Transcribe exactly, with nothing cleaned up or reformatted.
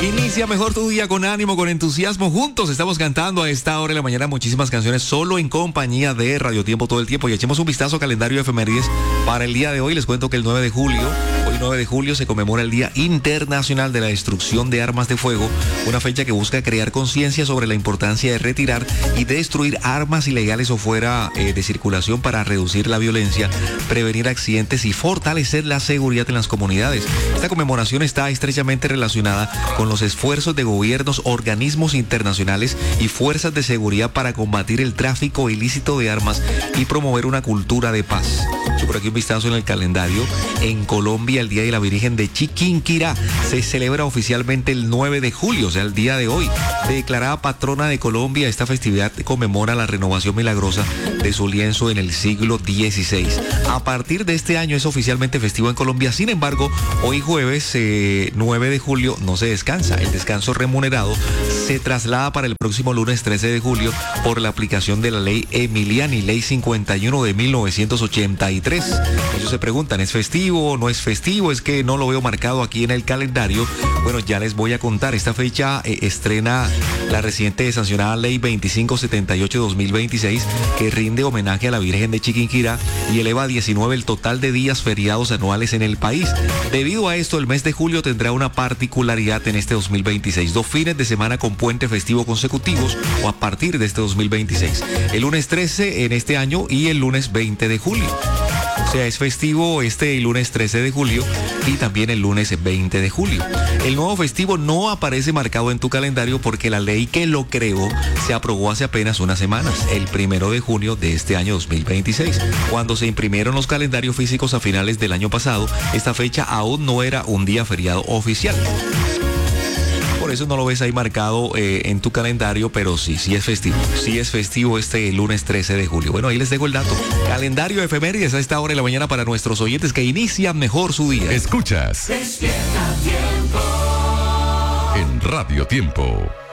Inicia mejor tu día con ánimo, con entusiasmo. Juntos estamos cantando a esta hora de la mañana muchísimas canciones solo en compañía de Radio Tiempo todo el tiempo. Y echemos un vistazo al calendario de efemérides para el día de hoy. Les cuento que el nueve de julio, hoy nueve de julio, se conmemora el Día Internacional de la Destrucción de Armas de Fuego, una fecha que busca crear conciencia sobre la importancia de retirar y destruir armas ilegales o fuera eh, de circulación para reducir la violencia, prevenir accidentes y fortalecer la seguridad en las comunidades. Esta conmemoración está estrechamente relacionada con los esfuerzos de gobiernos, organismos internacionales y fuerzas de seguridad para combatir el tráfico ilícito de armas y promover una cultura de paz. Yo por aquí un vistazo en el calendario. En Colombia, el Día de la Virgen de Chiquinquirá se celebra oficialmente el nueve de julio, o sea, el día de hoy. Declarada patrona de Colombia, esta festividad conmemora la renovación milagrosa de su lienzo en el siglo dieciséis. A partir de este año es oficialmente festivo en Colombia. Sin embargo, hoy jueves eh, nueve de julio no se descansa. El descanso remunerado se traslada para el próximo lunes trece de julio por la aplicación de la ley Emiliani, ley cincuenta y uno de mil novecientos ochenta y tres. Ellos se preguntan, ¿es festivo o no es festivo? Es que no lo veo marcado aquí en el calendario. Bueno, ya les voy a contar. Esta fecha eh, estrena la reciente sancionada ley veinticinco setenta y ocho de dos mil veintiséis, que rinde homenaje a la Virgen de Chiquinquirá y eleva a diecinueve el total de días feriados anuales en el país. Debido a esto, el mes de julio tendrá una particularidad en este dos mil veintiséis. Dos fines de semana con puente festivo consecutivos o a partir de este dos mil veintiséis. El lunes trece en este año y el lunes veinte de julio. O sea, es festivo este lunes trece de julio y también el lunes veinte de julio. El nuevo festivo no aparece marcado en tu calendario porque la ley que lo creó se aprobó hace apenas unas semanas, el primero de junio de este año dos mil veintiséis. Cuando se imprimieron los calendarios físicos a finales del año pasado, esta fecha aún no era un día feriado oficial. Por eso no lo ves ahí marcado eh, en tu calendario, pero sí, sí es festivo. Sí es festivo este lunes trece de julio. Bueno, ahí les dejo el dato. Calendario de efemérides a esta hora de la mañana para nuestros oyentes que inician mejor su día. Escuchas Despierta Tiempo en Radio Tiempo.